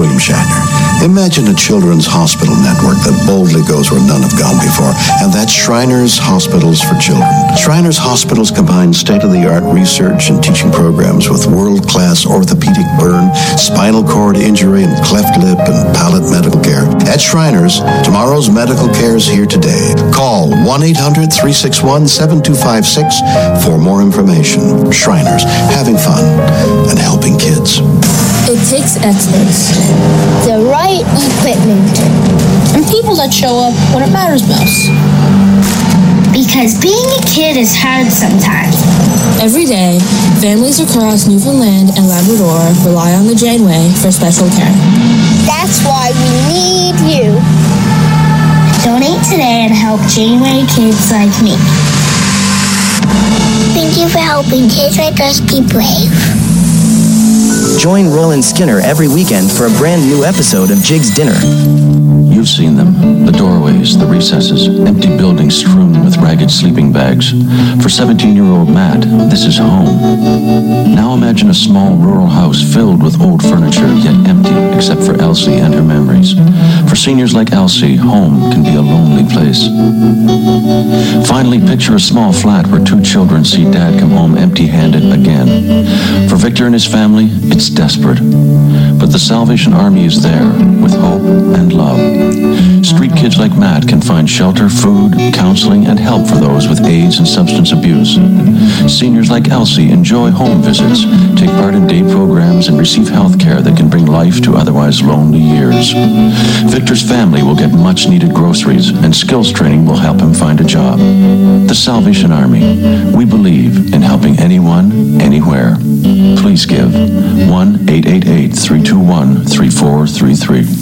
William Shatner. Imagine a children's hospital network that boldly goes where none have gone before, and that's Shriners Hospitals for Children. Shriners Hospitals combine state-of-the-art research and teaching programs with world-class orthopedic burn, spinal cord injury, and cleft lip and palate medical care. At Shriners, tomorrow's medical care is here today. Call 1-800-361-7256 for more information. Shriners, having fun and helping kids. It takes experts, the right equipment, and people that show up when it matters most. Because being a kid is hard sometimes. Every day, families across Newfoundland and Labrador rely on the Janeway for special care. That's why we need you. Donate today and help Janeway kids like me. Thank you for helping kids like us be brave. Join Roland Skinner every weekend for a brand new episode of Jig's Dinner. You've seen them. The doorways, the recesses, empty buildings strewn with ragged sleeping bags. For 17-year-old Matt, this is home. Now imagine a small rural house filled with old furniture, yet empty except for Elsie and her memories. For seniors like Elsie, home can be a lonely place. Finally, picture a small flat where two children see Dad come home empty-handed again. For Victor and his family, it's desperate. But the Salvation Army is there with hope and love. Street kids like Matt can find shelter, food, counseling, and help for those with AIDS and substance abuse. Seniors like Elsie enjoy home visits, take part in day programs, and receive health care that can bring life to otherwise lonely years. Victor's family will get much-needed groceries, and skills training will help him find a job. The Salvation Army. We believe in helping anyone, anywhere. Please give 1-888-321-3433.